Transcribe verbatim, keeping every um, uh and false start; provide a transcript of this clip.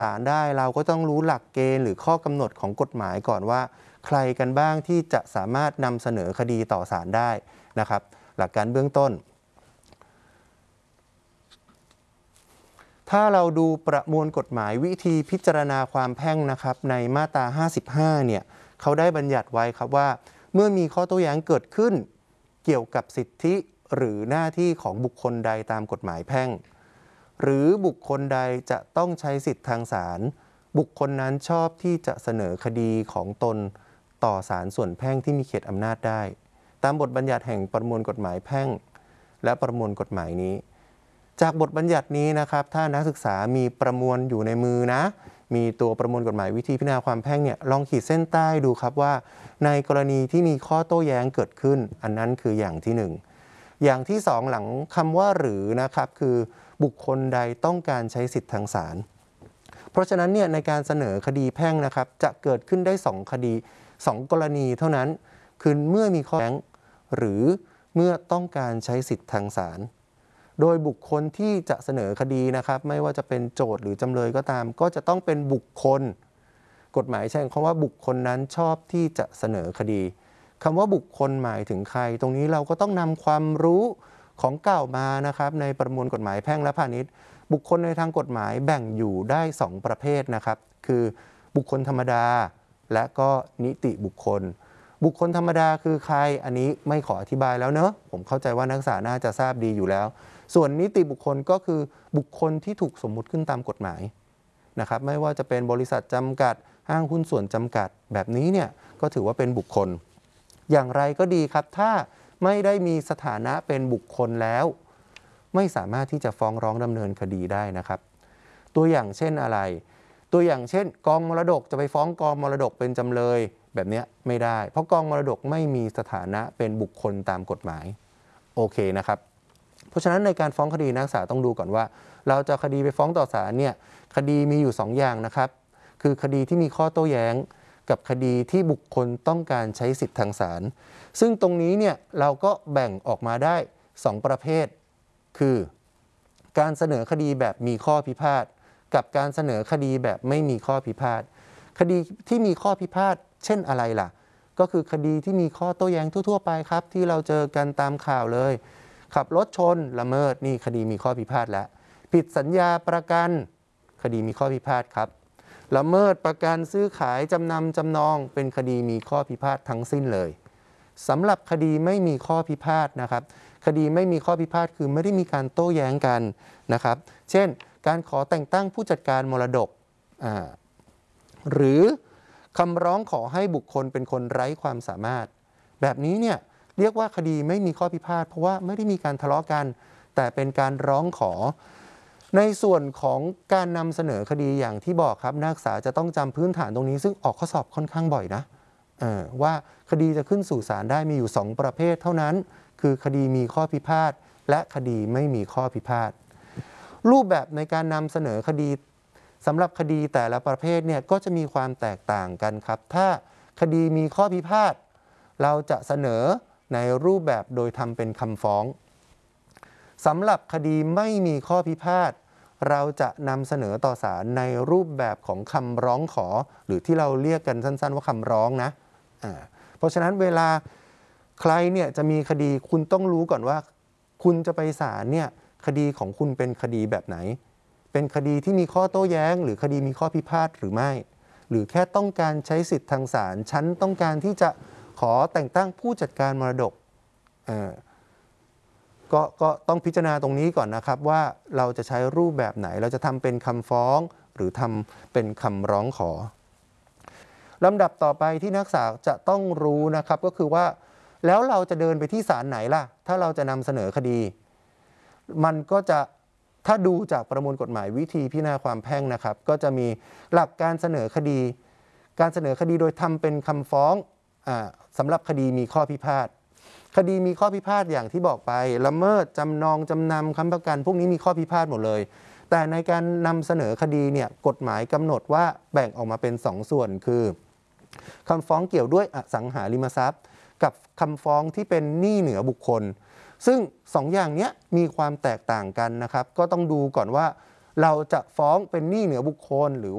ศาลได้เราก็ต้องรู้หลักเกณฑ์หรือข้อกำหนดของกฎหมายก่อนว่าใครกันบ้างที่จะสามารถนำเสนอคดีต่อศาลได้นะครับหลักการเบื้องต้นถ้าเราดูประมวลกฎหมายวิธีพิจารณาความแพ่งนะครับในมาตราห้าสิบห้าเนี่ยเขาได้บัญญัติไว้ครับว่าเมื่อมีข้อโต้แย้งเกิดขึ้นเกี่ยวกับสิทธิหรือหน้าที่ของบุคคลใดตามกฎหมายแพ่งหรือบุคคลใดจะต้องใช้สิทธิทางศาลบุคคลนั้นชอบที่จะเสนอคดีของตนต่อศาลส่วนแพ่งที่มีเขตอำนาจได้ตามบทบัญญัติแห่งประมวลกฎหมายแพ่งและประมวลกฎหมายนี้จากบทบัญญัตินี้นะครับถ้านักศึกษามีประมวลอยู่ในมือนะมีตัวประมวลกฎหมายวิธีพิจารณาความแพ่งเนี่ยลองขีดเส้นใต้ดูครับว่าในกรณีที่มีข้อโต้แย้งเกิดขึ้นอันนั้นคืออย่างที่หนึ่งอย่างที่สองหลังคำว่าหรือนะครับคือบุคคลใดต้องการใช้สิทธิทางศาลเพราะฉะนั้นเนี่ยในการเสนอคดีแพ่งนะครับจะเกิดขึ้นได้สองคดีสองกรณีเท่านั้นคือเมื่อมีข้อแย้งหรือเมื่อต้องการใช้สิทธิทางศาลโดยบุคคลที่จะเสนอคดีนะครับไม่ว่าจะเป็นโจทย์หรือจำเลยก็ตามก็จะต้องเป็นบุคคลกฎหมายใช้คำว่าบุคคลนั้นชอบที่จะเสนอคดีคำว่าบุคคลหมายถึงใครตรงนี้เราก็ต้องนำความรู้ของเก่ามานะครับในประมวลกฎหมายแพ่งและพาณิชย์บุคคลในทางกฎหมายแบ่งอยู่ได้สองประเภทนะครับคือบุคคลธรรมดาและก็นิติบุคคลบุคคลธรรมดาคือใครอันนี้ไม่ขออธิบายแล้วเนอะผมเข้าใจว่านักศึกษาน่าจะทราบดีอยู่แล้วส่วนนิติบุคคลก็คือบุคคลที่ถูกสมมุติขึ้นตามกฎหมายนะครับไม่ว่าจะเป็นบริษัทจำกัดห้างหุ้นส่วนจำกัดแบบนี้เนี่ยก็ถือว่าเป็นบุคคลอย่างไรก็ดีครับถ้าไม่ได้มีสถานะเป็นบุคคลแล้วไม่สามารถที่จะฟ้องร้องดำเนินคดีได้นะครับตัวอย่างเช่นอะไรตัวอย่างเช่นกองมรดกจะไปฟ้องกองมรดกเป็นจำเลยแบบนี้ไม่ได้เพราะกองมรดกไม่มีสถานะเป็นบุคคลตามกฎหมายโอเคนะครับเพราะฉะนั้นในการฟ้องคดีนักศึกษาต้องดูก่อนว่าเราจะคดีไปฟ้องต่อศาลเนี่ยคดีมีอยู่สองอย่างนะครับคือคดีที่มีข้อโต้แย้งกับคดีที่บุคคลต้องการใช้สิทธิทางศาลซึ่งตรงนี้เนี่ยเราก็แบ่งออกมาได้สองประเภทคือการเสนอคดีแบบมีข้อพิพาทกับการเสนอคดีแบบไม่มีข้อพิพาทคดีที่มีข้อพิพาทเช่นอะไรล่ะก็คือคดีที่มีข้อโต้แย้งทั่วๆไปครับที่เราเจอกันตามข่าวเลยขับรถชนละเมิดนี่คดีมีข้อพิพาทแล้วผิดสัญญาประกันคดีมีข้อพิพาทครับละเมิดประกันซื้อขายจำนำจำนองเป็นคดีมีข้อพิพาททั้งสิ้นเลยสำหรับคดีไม่มีข้อพิพาทนะครับคดีไม่มีข้อพิพาทคือไม่ได้มีการโต้แย้งกันนะครับเช่นการขอแต่งตั้งผู้จัดการมรดกอ่าหรือคำร้องขอให้บุคคลเป็นคนไร้ความสามารถแบบนี้เนี่ยเรียกว่าคดีไม่มีข้อพิพาทเพราะว่าไม่ได้มีการทะเลาะกันแต่เป็นการร้องขอในส่วนของการนำเสนอคดีอย่างที่บอกครับนักศึกษาจะต้องจำพื้นฐานตรงนี้ซึ่งออกข้อสอบค่อนข้างบ่อยนะว่าคดีจะขึ้นสู่ศาลได้มีอยู่สองประเภทเท่านั้นคือคดีมีข้อพิพาทและคดีไม่มีข้อพิพาทรูปแบบในการนำเสนอคดีสำหรับคดีแต่ละประเภทเนี่ยก็จะมีความแตกต่างกันครับถ้าคดีมีข้อพิพาทเราจะเสนอในรูปแบบโดยทำเป็นคำฟ้องสำหรับคดีไม่มีข้อพิพาทเราจะนำเสนอต่อศาลในรูปแบบของคำร้องขอหรือที่เราเรียกกันสั้นๆว่าคำร้องนะอ่าเพราะฉะนั้นเวลาใครเนี่ยจะมีคดีคุณต้องรู้ก่อนว่าคุณจะไปศาลเนี่ยคดีของคุณเป็นคดีแบบไหนเป็นคดีที่มีข้อโต้แย้งหรือคดีมีข้อพิพาทหรือไม่หรือแค่ต้องการใช้สิทธิทางศาลฉันต้องการที่จะขอแต่งตั้งผู้จัดการมรดกอ่าก็ก็ต้องพิจารณาตรงนี้ก่อนนะครับว่าเราจะใช้รูปแบบไหนเราจะทำเป็นคำฟ้องหรือทำเป็นคำร้องขอลำดับต่อไปที่นักศึกษาจะต้องรู้นะครับก็คือว่าแล้วเราจะเดินไปที่ศาลไหนล่ะถ้าเราจะนำเสนอคดีมันก็จะถ้าดูจากประมวลกฎหมายวิธีพิจารณาความแพ่งนะครับก็จะมีหลักการเสนอคดีการเสนอคดีโดยทำเป็นคำฟ้องอ่าสำหรับคดีมีข้อพิพาทคดีมีข้อพิพาทอย่างที่บอกไปละเมิดจำนองจำนำค้ำประกันพวกนี้มีข้อพิพาทหมดเลยแต่ในการนำเสนอคดีเนี่ยกฎหมายกำหนดว่าแบ่งออกมาเป็นสองส่วนคือคำฟ้องเกี่ยวด้วยอสังหาริมทรัพย์กับคำฟ้องที่เป็นหนี้เหนือบุคคลซึ่งสองอย่างนี้มีความแตกต่างกันนะครับก็ต้องดูก่อนว่าเราจะฟ้องเป็นหนี้เหนือบุคคลหรือ